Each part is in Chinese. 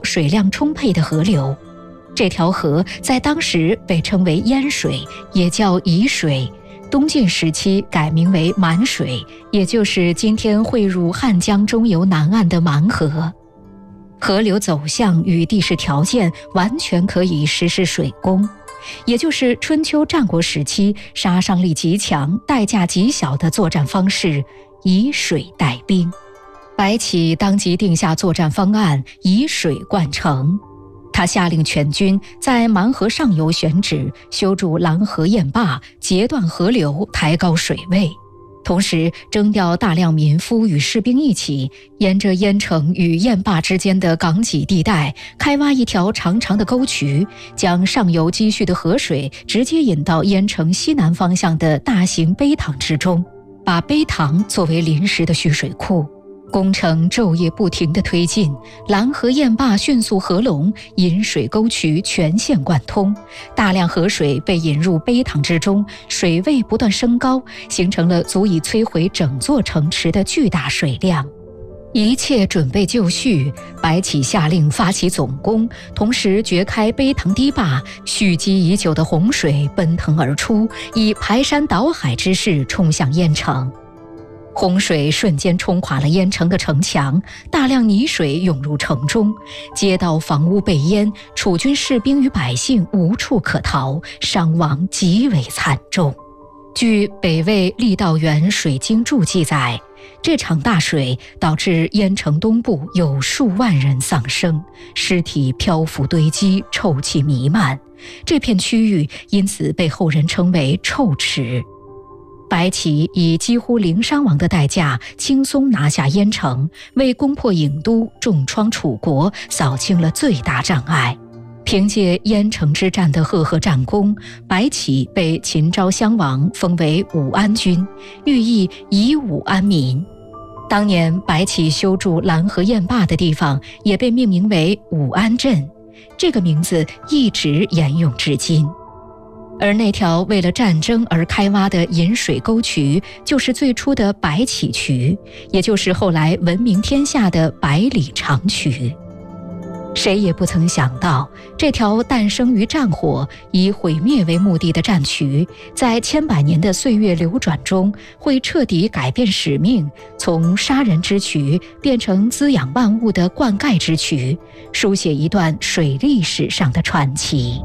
水量充沛的河流。这条河在当时被称为淹水，也叫沂水。东晋时期改名为满水，也就是今天汇入汉江中游南岸的蛮河。河流走向与地势条件完全可以实施水攻，也就是春秋战国时期杀伤力极强、代价极小的作战方式，以水代兵。白起当即定下作战方案，以水灌城。他下令全军在蛮河上游选址修筑拦河堰坝，截断河流，抬高水位，同时征调大量民夫与士兵一起，沿着淹城与堰坝之间的港脊地带开挖一条长长的沟渠，将上游积蓄的河水直接引到淹城西南方向的大型陂塘之中，把陂塘作为临时的蓄水库。工程昼夜不停地推进，拦河堰坝迅速合拢，引水沟渠全线贯通，大量河水被引入陂塘之中，水位不断升高，形成了足以摧毁整座城池的巨大水量。一切准备就绪，白起下令发起总攻，同时掘开陂塘堤坝，蓄积已久的洪水奔腾而出，以排山倒海之势冲向鄢城。洪水瞬间冲垮了鄢城的城墙，大量泥水涌入城中，街道房屋被淹，楚军士兵与百姓无处可逃，伤亡极为惨重。据北魏郦道元水经注记载，这场大水导致鄢城东部有数万人丧生，尸体漂浮堆积，臭气弥漫，这片区域因此被后人称为臭池。白起以几乎零伤亡的代价轻松拿下鄢城，为攻破郢都、重创楚国扫清了最大障碍。凭借鄢城之战的赫赫战功，白起被秦昭襄王封为武安君，寓意以武安民。当年白起修筑拦河堰坝的地方也被命名为武安镇，这个名字一直沿用至今。而那条为了战争而开挖的引水沟渠，就是最初的白起渠，也就是后来闻名天下的百里长渠。谁也不曾想到，这条诞生于战火、以毁灭为目的的战渠，在千百年的岁月流转中，会彻底改变使命，从杀人之渠变成滋养万物的灌溉之渠，书写一段水利史上的传奇。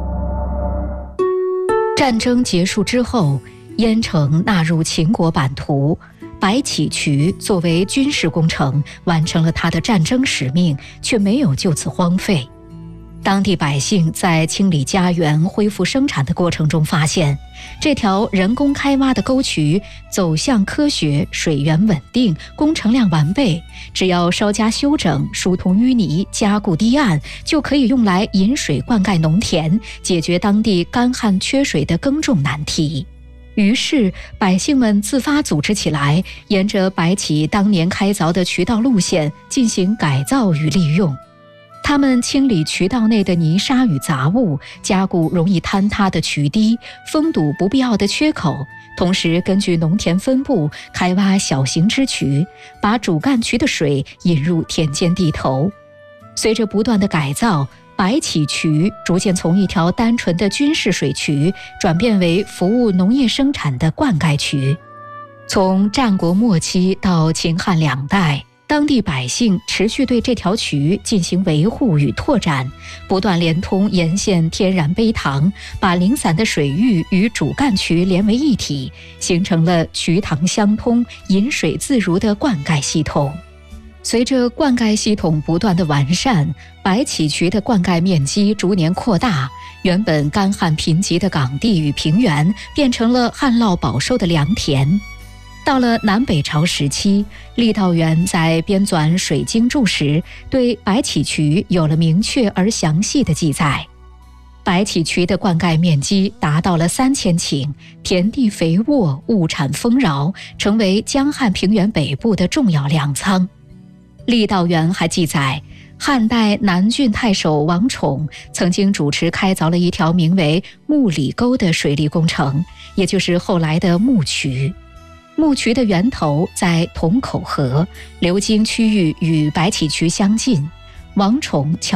战争结束之后，鄢城纳入秦国版图，白起渠作为军事工程完成了他的战争使命，却没有就此荒废。当地百姓在清理家园、恢复生产的过程中发现，这条人工开挖的沟渠走向科学，水源稳定，工程量完备，只要稍加修整，疏通淤泥，加固堤岸，就可以用来引水灌溉农田，解决当地干旱缺水的耕种难题。于是百姓们自发组织起来，沿着白起当年开凿的渠道路线进行改造与利用。他们清理渠道内的泥沙与杂物，加固容易坍塌的渠堤，封堵不必要的缺口，同时根据农田分布开挖小型支渠，把主干渠的水引入田间地头。随着不断的改造，白起渠逐渐从一条单纯的军事水渠转变为服务农业生产的灌溉渠。从战国末期到秦汉两代，当地百姓持续对这条渠进行维护与拓展，不断连通沿线天然陂塘，把零散的水域与主干渠连为一体，形成了渠塘相通、引水自如的灌溉系统。随着灌溉系统不断的完善，白起渠的灌溉面积逐年扩大，原本干旱贫瘠的港地与平原变成了旱涝保收的良田。到了南北朝时期，郦道元在编纂《水经注》时，对白起渠有了明确而详细的记载。白起渠的灌溉面积达到了3000顷，田地肥沃，物产丰饶，成为江汉平原北部的重要粮仓。郦道元还记载，汉代南郡太守王宠曾经主持开凿了一条名为木里沟的水利工程，也就是后来的木渠。木渠的源头在桶口河，流经区域与白起渠相近。王宠